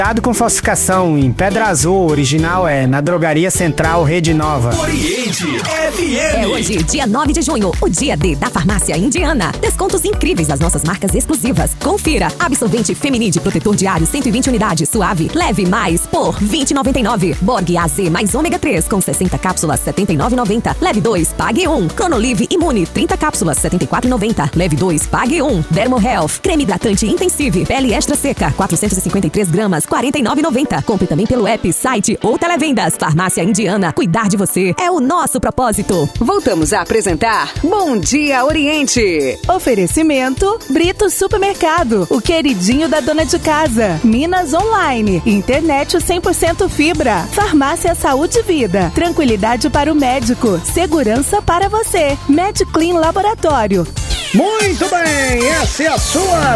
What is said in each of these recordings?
Cuidado com falsificação em Pedra Azul, original é na Drogaria Central Rede Nova. Oriente FM. É hoje, dia 9 de junho, o dia D da Farmácia Indiana. Descontos incríveis das nossas marcas exclusivas. Confira, absorvente Feminide Protetor Diário 120 unidades, suave, leve mais, por R$ 20,99. Borg AZ mais ômega 3 com 60 cápsulas, R$ 79,90. Leve 2, pague 1. Cronolive Imune 30 cápsulas, R$ 74,90. Leve 2, pague 1. Dermo Health, creme hidratante Intensive, pele extra seca, 453 gramas, R$ 49,90. Compre também pelo app, site ou televendas. Farmácia Indiana, cuidar de você é o nosso propósito. Voltamos a apresentar Bom Dia Oriente. Oferecimento Brito Supermercado, o queridinho da dona de casa. Minas Online, internet 100% fibra. Farmácia Saúde e Vida, tranquilidade para o médico, segurança para você. MedClean Laboratório. Muito bem, essa é a sua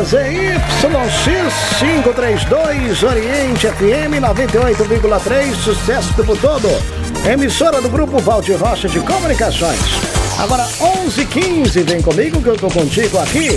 ZYX532 Oriente FM 98,3, sucesso por todo. Emissora do Grupo Valdir Rocha de Comunicações. Agora 11h15, vem comigo que eu tô contigo aqui.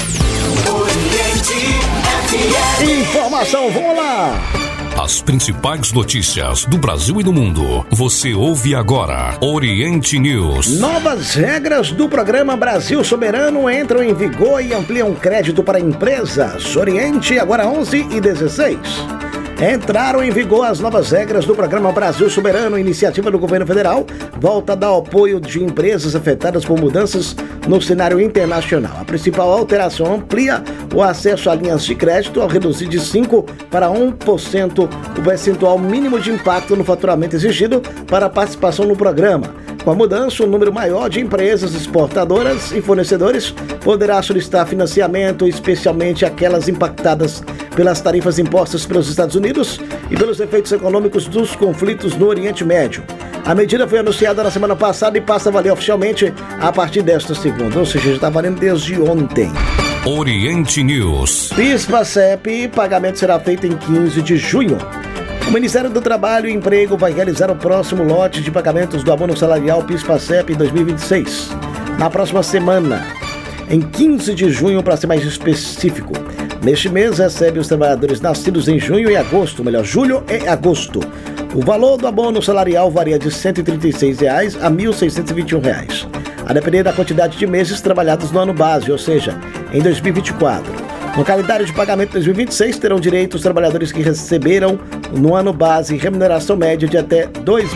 Oriente FM. Informação, vamos lá. As principais notícias do Brasil e do mundo. Você ouve agora Oriente News. Novas regras do programa Brasil Soberano entram em vigor e ampliam crédito para empresas. Oriente, agora 11h16. Entraram em vigor as novas regras do programa Brasil Soberano, iniciativa do governo federal, volta a dar apoio de empresas afetadas por mudanças no cenário internacional. A principal alteração amplia o acesso a linhas de crédito ao reduzir de 5% para 1% o percentual mínimo de impacto no faturamento exigido para a participação no programa. Com a mudança, um número maior de empresas exportadoras e fornecedores poderá solicitar financiamento, especialmente aquelas impactadas pelas tarifas impostas pelos Estados Unidos e pelos efeitos econômicos dos conflitos no Oriente Médio. A medida foi anunciada na semana passada e passa a valer oficialmente a partir desta segunda, ou seja, já está valendo desde ontem. Oriente News. PIS/PASEP, pagamento será feito em 15 de junho. O Ministério do Trabalho e Emprego vai realizar o próximo lote de pagamentos do abono salarial PIS/PASEP em 2026. Na próxima semana, em 15 de junho, para ser mais específico. Neste mês, recebe os trabalhadores nascidos em junho e agosto, melhor, julho e agosto. O valor do abono salarial varia de R$ 136,00 a R$ 1.621,00, a depender da quantidade de meses trabalhados no ano base, ou seja, em 2024. No calendário de pagamento de 2026, terão direito os trabalhadores que receberam no ano base remuneração média de até R$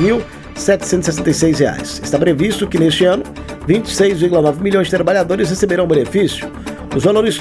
2.766,00. Está previsto que neste ano, 26,9 milhões de trabalhadores receberão benefício. Os valores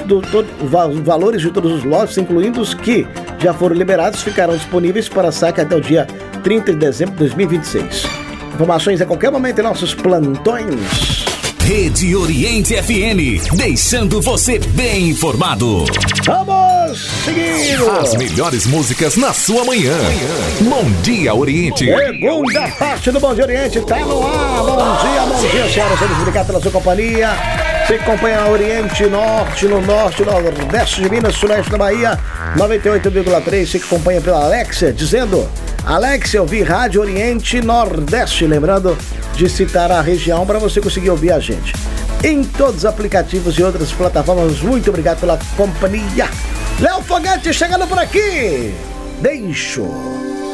de todos os lotes, incluindo os que já foram liberados, ficarão disponíveis para saque até o dia 30 de dezembro de 2026. Informações a qualquer momento em nossos plantões. Rede Oriente FM, deixando você bem informado. Vamos seguindo! As melhores músicas na sua manhã. Bom Dia Oriente. Segunda parte do Bom Dia Oriente tá no ar. Bom dia, senhoras e senhores. Obrigado pela sua companhia. Você que acompanha Oriente Norte, no norte, nordeste de Minas, sudeste da Bahia, 98,3. Você que acompanha pela Alexia, dizendo: Alexia, eu vi Rádio Oriente Nordeste. Lembrando de citar a região para você conseguir ouvir a gente em todos os aplicativos e outras plataformas. Muito obrigado pela companhia. Léo Foguete chegando por aqui. Deixo.